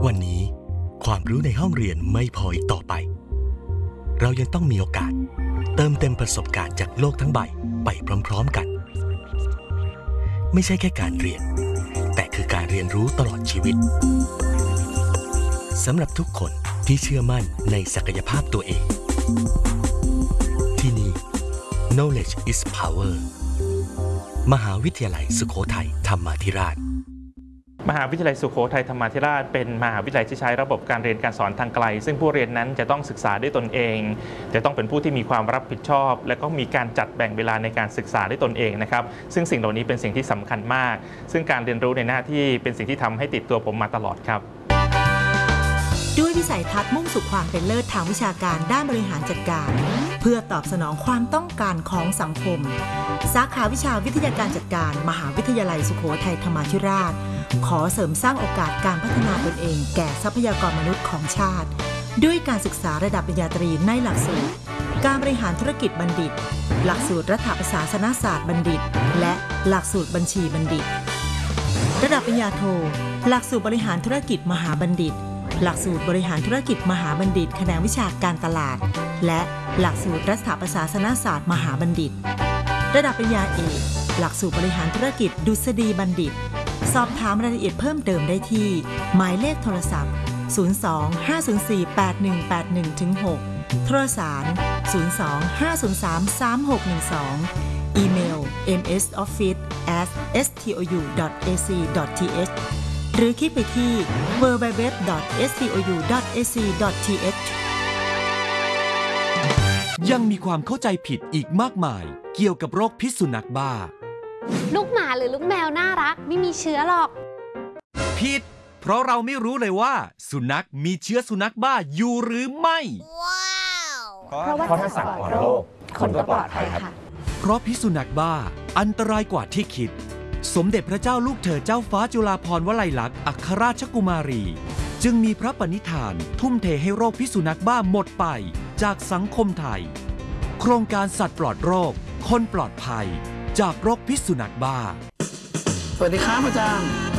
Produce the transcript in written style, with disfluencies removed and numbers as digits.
วันนี้ความรู้ในห้องเรียนไม่พออีกต่อไปเรายังต้องมีโอกาสเติมเต็มประสบการณ์จากโลกทั้งใบไปพร้อมๆกันไม่ใช่แค่การเรียนแต่คือการเรียนรู้ตลอดชีวิตสำหรับทุกคนที่เชื่อมั่นในศักยภาพตัวเองที่นี่ Knowledge is Power มหาวิทยาลัยสุโขทัยธรรมาธิราชมหาวิทยาลัยสุโขทัยธรรมาธิราชเป็นมหาวิทยาลัยที่ใช้ระบบการเรียนการสอนทางไกลซึ่งผู้เรียนนั้นจะต้องศึกษาด้วยตนเองจะต้องเป็นผู้ที่มีความรับผิดชอบและก็มีการจัดแบ่งเวลาในการศึกษาด้วยตนเองนะครับซึ่งสิ่งเหล่านี้เป็นสิ่งที่สำคัญมากซึ่งการเรียนรู้ในหน้าที่เป็นสิ่งที่ทำให้ติดตัวผมมาตลอดครับด้วยวิสัยทัศน์มุ่งสู่ความเป็นเลิศทางวิชาการด้านบริหารจัดการเพื่อตอบสนองความต้องการของสังคมสาขาวิชาวิทยาการจัดการมหาวิทยาลัยสุโขทัยธรรมาธิราชขอเสริมสร้างโอกาสการพัฒนาตนเองแก่ทรัพยากรมนุษย์ของชาติด้วยการศึกษาระดับปริญญาตรีในหลักสูตรการบริหารธุรกิจบัณฑิตหลักสูตรรัฐประศาสนศาสตร์บัณฑิตและหลักสูตรบัญชีบัณฑิตระดับปริญญาโทหลักสูตรบริหารธุรกิจมหาบัณฑิตหลักสูตรบริหารธุรกิจมหาบัณฑิตแขนงวิชาการตลาดและหลักสูตรรัฐประศาสนศาสตร์มหาบัณฑิตระดับปริญญาเอกหลักสูตรบริหารธุรกิจดุษฎีบัณฑิตสอบถามรายละเอียดเพิ่มเติมได้ที่หมายเลขโทรศัพท์02-504-8181-6โทรสาร02-503-3612อีเมล msoffice@stou.ac.th หรือคลิกไปที่ www.stou.ac.th ยังมีความเข้าใจผิดอีกมากมายเกี่ยวกับโรคพิษสุนัขบ้าลูกหมาหรือลูกแมวน่ารักไม่มีเชื้อหรอกผิดเพราะเราไม่รู้เลยว่าสุนัขมีเชื้อสุนัขบ้าอยู่หรือไม่เพราะถ้าสัตว์ปลอดโรคคนก็ปลอดภัยครับเพราะพิษสุนัขบ้าอันตรายกว่าที่คิดสมเด็จพระเจ้าลูกเธอเจ้าฟ้าจุฬาภรณ์วลัยลักษณ์อัครราชกุมารีจึงมีพระปณิธานทุ่มเทให้โรคพิษสุนัขบ้าหมดไปจากสังคมไทยโครงการสัตว์ปลอดโรคคนปลอดภัยจากโรคพิษสุนัขบ้าสวัสดีครับอาจารย์